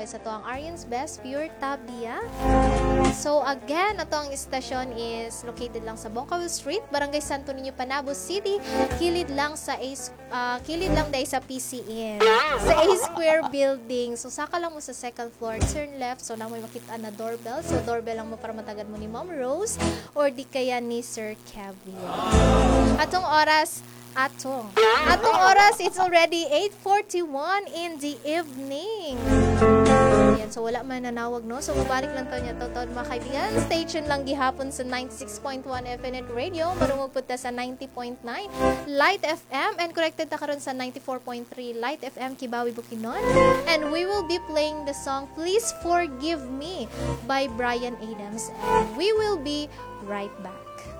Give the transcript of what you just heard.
sa to ang Arian's Best Pure Tabia. So again, ato ang istasyon is located lang sa Bongkawil Street, Barangay Santo Niño, Panabo City. Kilid lang dahil sa PCN. Sa A Square Building. So saka lang mo sa second floor, turn left, so lang mo makita na doorbell. So doorbell lang mo para matagad mo ni Ma'am Rose or di kaya ni Sir Kevin. Atong oras, it's already 8:41 in the evening. Yan, so wala man nanawag, no? So mabalik lang to niya to mga kaibigan. Station lang gihapon sa 96.1 FNN Radio. Marungog punta sa 90.9 Light FM and corrected ta karon sa 94.3 Light FM Kibawi, Bukidnon. And we will be playing the song Please Forgive Me by Bryan Adams. And we will be right back.